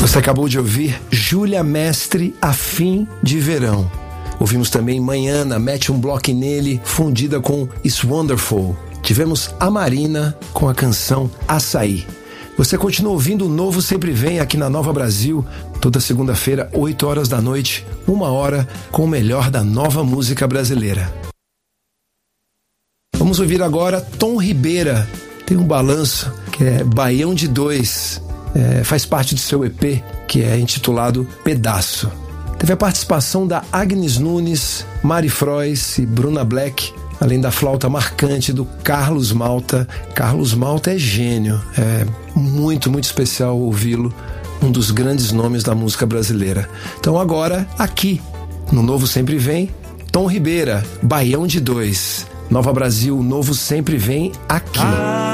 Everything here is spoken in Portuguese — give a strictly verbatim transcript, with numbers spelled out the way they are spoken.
Você acabou de ouvir Júlia Mestre, Afim de Verão. Ouvimos também Manhana, Mete um Bloco Nele, fundida com It's Wonderful. Tivemos a Marina com a canção Açaí. Você continua ouvindo o Novo Sempre Vem aqui na Nova Brasil, toda segunda-feira, oito horas da noite, uma hora com o melhor da nova música brasileira. Vamos ouvir agora Tom Ribeira. Tem um balanço que é Baião de Dois. É, faz parte do seu E P, que é intitulado Pedaço. Teve a participação da Agnes Nunes, Mari Frois e Bruna Black, além da flauta marcante do Carlos Malta. Carlos Malta é gênio, é muito, muito especial ouvi-lo, um dos grandes nomes da música brasileira. Então agora, aqui, no Novo Sempre Vem, Tom Ribeira, Baião de Dois. Nova Brasil, o Novo Sempre Vem aqui.